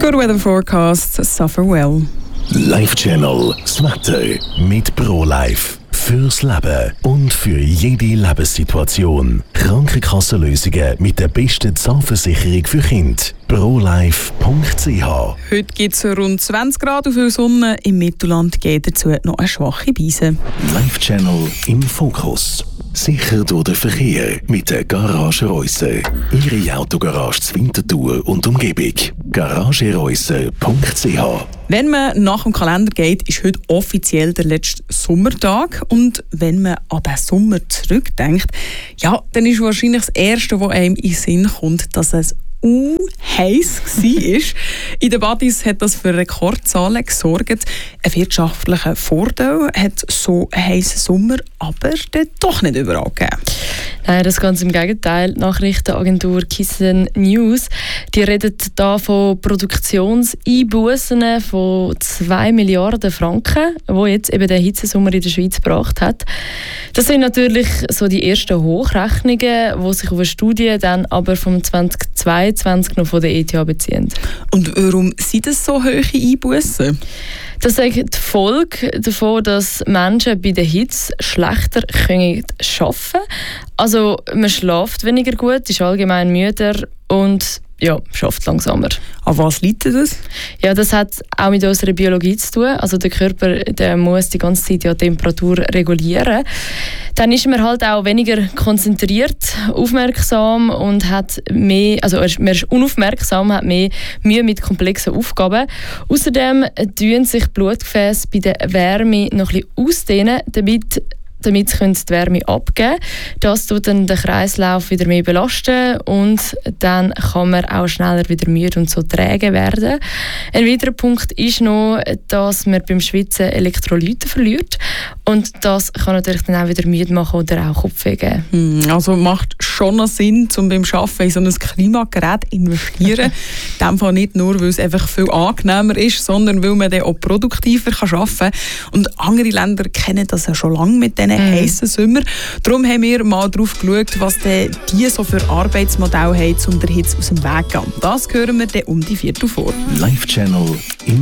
Good weather forecast, suffer well. Life Channel, das Wetter mit ProLife. Fürs Leben und für jede Lebenssituation. Krankenkassenlösungen mit der besten Zahnversicherung für Kinder. ProLife.ch. Heute gibt es rund 20 Grad und viel Sonne. Im Mittelland geht dazu noch eine schwache Brise. Life Channel im Fokus. Sicher durch den Verkehr mit der Garage Reusser. Ihre Autogarage zur Winterthur und Umgebung. garagereusser.ch. Wenn man nach dem Kalender geht, ist heute offiziell der letzte Sommertag. Und wenn man an den Sommer zurückdenkt, ja, dann ist wahrscheinlich das Erste, was einem in den Sinn kommt, dass es heiß war. In den Badis hat das für Rekordzahlen gesorgt. Ein wirtschaftlicher Vorteil hat so einen heißen Sommer aber doch nicht überall gegeben. Nein, das ganz im Gegenteil. Die Nachrichtenagentur Kissen News, die redet da von Produktionseinbußen von 2 Milliarden Franken, die jetzt eben der Hitzesommer in der Schweiz gebracht hat. Das sind natürlich so die ersten Hochrechnungen, die sich auf eine Studie dann aber vom 2022 noch von der ETH beziehen. Und warum sind das so hohe Einbußen? Das ist die Folge davon, dass Menschen bei der Hitze schlechter arbeiten können. Also man schläft weniger gut, ist allgemein müder und schafft langsamer. An was liegt das? Ja, das hat auch mit unserer Biologie zu tun. Also der Körper muss die ganze Zeit die Temperatur regulieren. Dann ist man halt auch weniger konzentriert, aufmerksam und hat mehr, also man ist unaufmerksam, hat mehr Mühe mit komplexen Aufgaben. Außerdem tun sich Blutgefäße bei der Wärme noch ein bisschen ausdehnen, damit sie die Wärme abgeben können. Das tut dann den Kreislauf wieder mehr belasten und dann kann man auch schneller wieder müde und so träge werden. Ein weiterer Punkt ist noch, dass man beim Schwitzen Elektrolyte verliert und das kann natürlich dann auch wieder müde machen oder auch Kopfweh geben. Also macht schon noch Sinn, um beim Arbeiten in so ein Klimagerät zu investieren. In dem Fall nicht nur, weil es einfach viel angenehmer ist, sondern weil man dann auch produktiver arbeiten kann. Und andere Länder kennen das ja schon lange mit diesen heissen Sommer. Darum haben wir mal darauf geschaut, was die so für Arbeitsmodelle haben, um der Hitze aus dem Weg zu gehen. Das hören wir dann um die 4 vor. Life Channel im